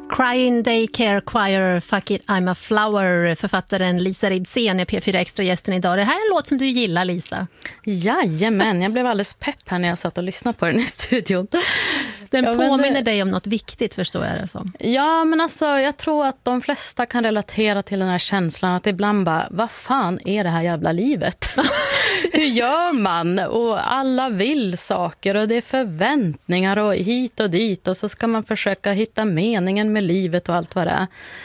Crying Daycare Choir, Fuck It I'm a Flower, författaren Lisa Ridsén är P4 Extra-gästen idag. Det här är en låt som du gillar, Lisa. Jajamän, jag blev alldeles pepp här när jag satt och lyssnade på den i studion. Den påminner dig om något viktigt, förstår jag det som. Ja, men alltså jag tror att de flesta kan relatera till den här känslan att ibland bara, vad fan är det här jävla livet? Hur gör man? Och alla vill saker och det är förväntningar och hit och dit och så ska man försöka hitta meningen med livet och allt vad det är.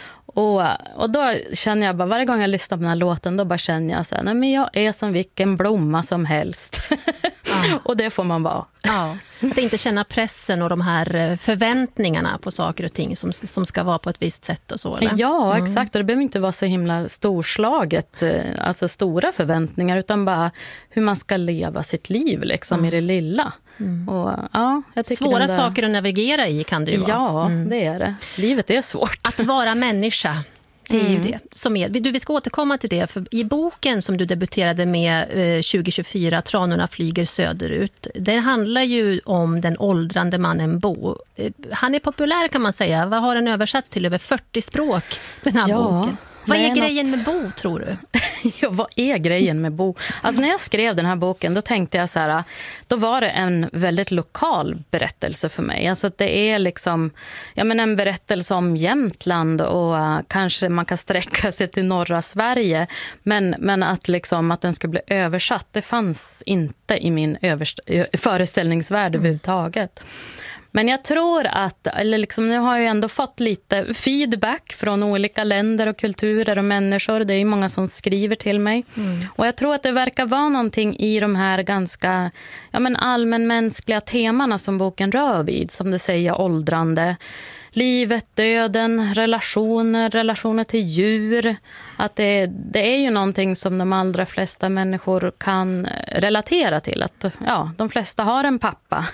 Och då känner jag bara, varje gång jag lyssnar på den här låten, då bara känner jag så här, nej men jag är som vilken blomma som helst. Och det får man vara. Ja, att inte känna pressen och de här förväntningarna på saker och ting som ska vara på ett visst sätt och så, eller? Ja, exakt. Och det behöver inte vara så himla storslaget, alltså stora förväntningar, utan bara hur man ska leva sitt liv liksom i det lilla. Och, ja, jag tycker svåra saker att navigera i kan det ju vara. Ja, det är det. Livet är svårt. Att vara människa, det är ju det som är. Vi ska återkomma till det, för i boken som du debuterade med 2024, Tranorna flyger söderut, det handlar ju om den åldrande mannen Bo. Han är populär, kan man säga. Vad har den översatts till över 40 språk, den här boken? Vad är grejen med Bo, tror du? Ja, vad är grejen med Bo? Alltså när jag skrev den här boken, då tänkte jag så här, då var det en väldigt lokal berättelse för mig. Alltså att det är liksom, ja men en berättelse om Jämtland och kanske man kan sträcka sig till norra Sverige. Men att liksom att den ska bli översatt, det fanns inte i min föreställningsvärld överhuvudtaget. Men jag tror att, eller liksom, nu har jag ändå fått lite feedback från olika länder och kulturer och människor. Det är många som skriver till mig. Och jag tror att det verkar vara någonting i de här ganska allmänmänskliga temana som boken rör vid. Som du säger, åldrande, livet, döden, relationer till djur. Att det är ju någonting som de allra flesta människor kan relatera till. Att de flesta har en pappa.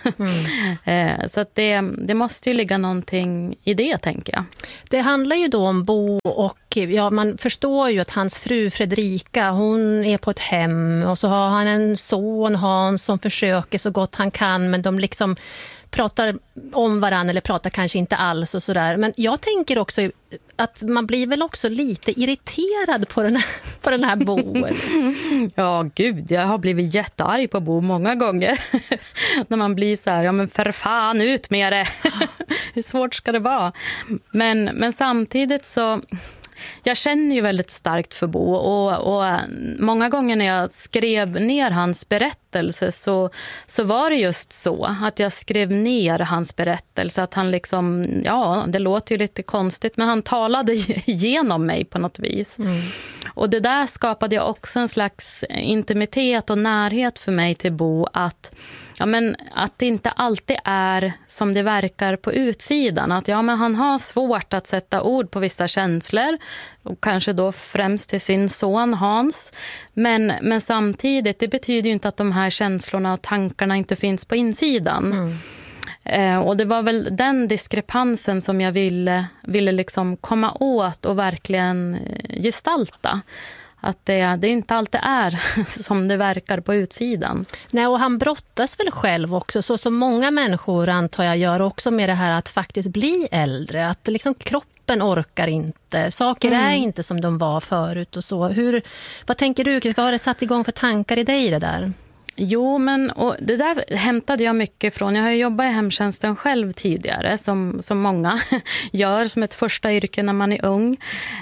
Så att det måste ju ligga någonting i det, tänker jag. Det handlar ju då om Bo och man förstår ju att hans fru Fredrika, hon är på ett hem och så har han en son, Hans, som försöker så gott han kan, men de liksom pratar om varann eller pratar kanske inte alls och sådär. Men jag tänker också att man blir väl också lite irriterad på den här Bo. Ja, gud, jag har blivit jättearg på Bo många gånger. När man blir så här, ja men för fan, ut med det. Hur svårt ska det vara? Men samtidigt så, jag känner ju väldigt starkt för Bo och många gånger när jag skrev ner hans berättelse så var det just så att jag skrev ner hans berättelse, att han liksom, det låter ju lite konstigt, men han talade igenom mig på något vis. Och det där skapade jag också en slags intimitet och närhet för mig till Bo, att det inte alltid är som det verkar på utsidan. Att han har svårt att sätta ord på vissa känslor. Och kanske då främst till sin son Hans. Men samtidigt, det betyder ju inte att de här känslorna och tankarna inte finns på insidan. Och det var väl den diskrepansen som jag ville liksom komma åt och verkligen gestalta. Att det inte alltid är som det verkar på utsidan. Nej, och han brottas väl själv också, så som många människor antar jag gör också, med det här att faktiskt bli äldre. Att liksom kroppen orkar inte, saker är inte som de var förut och så. Vad tänker du, vad har det satt igång för tankar i dig det där? Jo, och det där hämtade jag mycket från. Jag har jobbat i hemtjänsten själv tidigare, som många gör som ett första yrke när man är ung.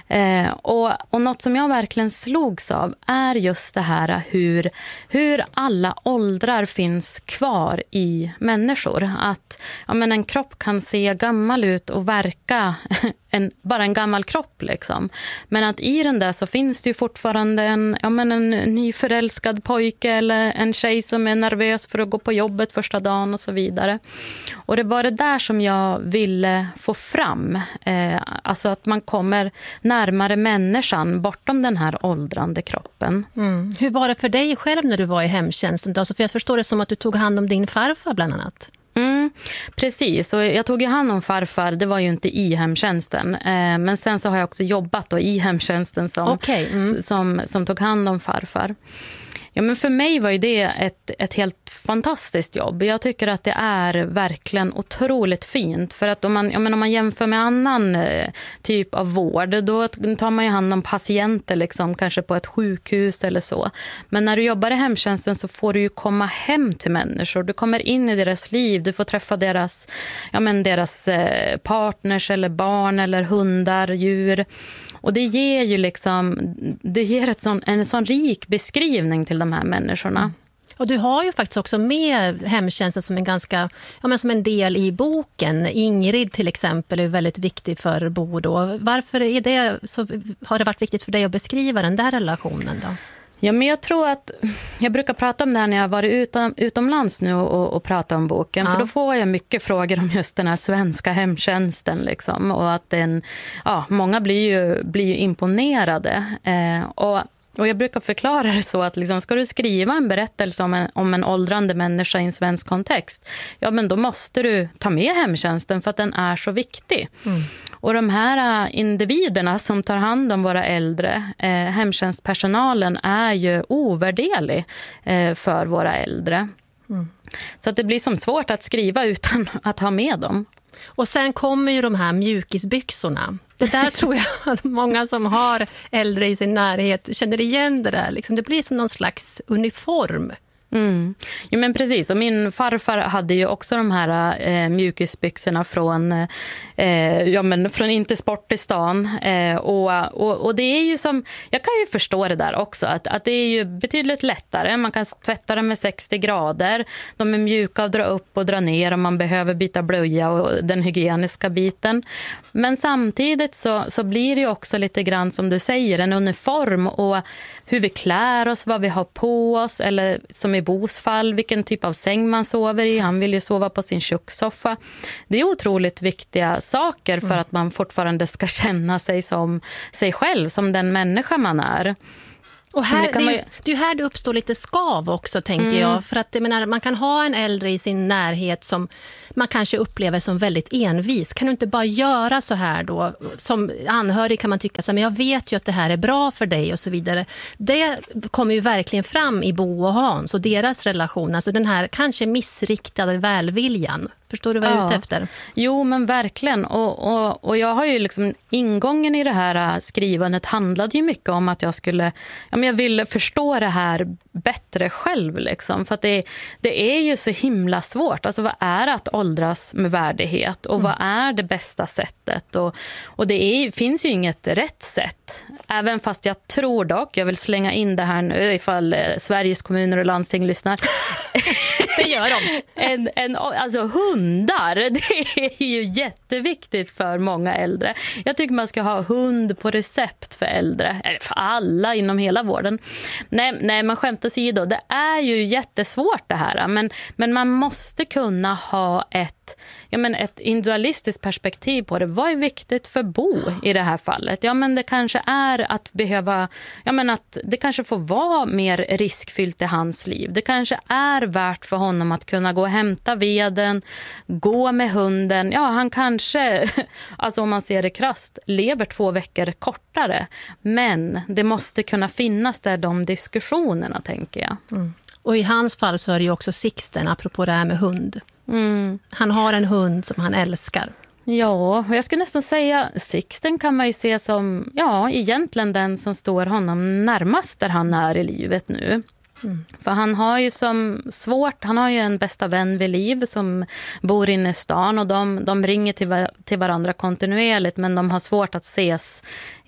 Och något som jag verkligen slogs av är just det här hur alla åldrar finns kvar i människor. Att en kropp kan se gammal ut och verka bara en gammal kropp liksom. Men att i den där så finns det ju fortfarande en nyförälskad pojke eller en tjej som är nervös för att gå på jobbet första dagen och så vidare. Och det var det där som jag ville få fram. Alltså att man kommer närmare människan bortom den här åldrande kroppen. Hur var det för dig själv när du var i hemtjänsten då? För jag förstår det som att du tog hand om din farfar bland annat. Precis, och jag tog ju hand om farfar, det var ju inte i hemtjänsten, men sen så har jag också jobbat då i hemtjänsten som tog hand om farfar. Ja, men för mig var ju det ett helt ett fantastiskt jobb. Jag tycker att det är verkligen otroligt fint. För att om man jämför med annan typ av vård, då tar man ju hand om patienter liksom, kanske på ett sjukhus eller så. Men när du jobbar i hemtjänsten så får du ju komma hem till människor. Du kommer in i deras liv, du får träffa deras partners eller barn eller hundar, djur. Och det ger ju liksom, en sån rik beskrivning till de här människorna. Och du har ju faktiskt också med hemtjänsten som en ganska, som en del i boken. Ingrid till exempel är väldigt viktig för Bo då. Varför har det varit viktigt för dig att beskriva den där relationen då? Ja, men jag tror att jag brukar prata om det här när jag har varit utomlands nu och prata om boken. Ja. För då får jag mycket frågor om just den här svenska hemtjänsten. Liksom, och att många blir ju imponerade. Och jag brukar förklara det så att liksom, ska du skriva en berättelse om en åldrande människa i en svensk kontext, ja men då måste du ta med hemtjänsten för att den är så viktig. Mm. Och de här individerna som tar hand om våra äldre, hemtjänstpersonalen är ju ovärderlig för våra äldre. Mm. Så att det blir som svårt att skriva utan att ha med dem. Och sen kommer ju de här mjukisbyxorna. Det där tror jag att många som har äldre i sin närhet känner igen det där. Liksom, det blir som någon slags uniform. Mm. Jo, men precis, och min farfar hade ju också de här mjukisbyxorna från inte sport i stan och det är ju som, jag kan ju förstå det där också att det är ju betydligt lättare, man kan tvätta dem med 60 grader, de är mjuka att dra upp och dra ner om man behöver byta blöja och den hygieniska biten, men samtidigt så blir det ju också lite grann som du säger, en uniform och hur vi klär oss, vad vi har på oss, eller som i Bos fall, vilken typ av säng man sover i. Han vill ju sova på sin kökssoffa. Det är otroligt viktiga saker för att man fortfarande ska känna sig som sig själv, som den människa man är. Och det är här det uppstår lite skav också, tänker jag. För att man kan ha en äldre i sin närhet som man kanske upplever som väldigt envis. Kan du inte bara göra så här då? Som anhörig kan man tycka så här, men jag vet ju att det här är bra för dig och så vidare. Det kommer ju verkligen fram i Bo och Hans och deras relation. Alltså den här kanske missriktade välviljan. Förstår du vad jag är ute efter? Jo, men verkligen. Och jag har ju liksom, ingången i det här skrivandet handlade ju mycket om att jag ville förstå det här bättre själv. Liksom. För att det är ju så himla svårt. Alltså vad är att åldras med värdighet? Och vad är det bästa sättet? Och det finns ju inget rätt sätt. Även fast jag tror dock, jag vill slänga in det här nu ifall Sveriges kommuner och landsting lyssnar. Det gör de. Alltså hundar, det är ju jätteviktigt för många äldre. Jag tycker man ska ha hund på recept för äldre. Eller för alla inom hela vården. Nej, man skämt åsido. Det är ju jättesvårt det här. Men man måste kunna ha ett individualistiskt perspektiv på det. Vad är viktigt för Bo i det här fallet? Ja, men det kanske är att att det kanske får vara mer riskfyllt i hans liv. Det kanske är värt för honom att kunna gå och hämta veden, gå med hunden. Ja, han kanske, alltså om man ser det krasst, lever 2 veckor kortare. Men det måste kunna finnas där de diskussionerna, tänker jag. Mm. Och i hans fall så är det ju också Sixten, apropå det här med hund. Mm. Han har en hund som han älskar. Ja, och jag skulle nästan säga Sixten kan man ju se som egentligen den som står honom närmast där han är i livet nu. Mm. För han har ju han har ju en bästa vän vid liv som bor inne i stan och de ringer till varandra kontinuerligt, men de har svårt att ses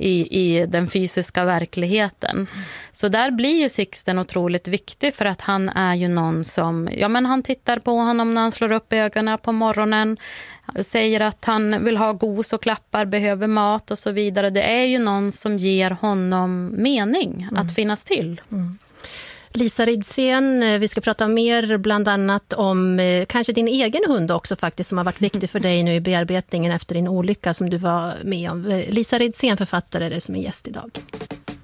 i den fysiska verkligheten. Så där blir ju Sixten otroligt viktig, för att han är ju någon som, han tittar på honom när han slår upp ögonen på morgonen, säger att han vill ha gos och klappar, behöver mat och så vidare. Det är ju någon som ger honom mening att finnas till. Mm. Lisa Ridsén, vi ska prata mer bland annat om kanske din egen hund också faktiskt, som har varit viktig för dig nu i bearbetningen efter din olycka som du var med om. Lisa Ridsén, författare, är det som är gäst idag.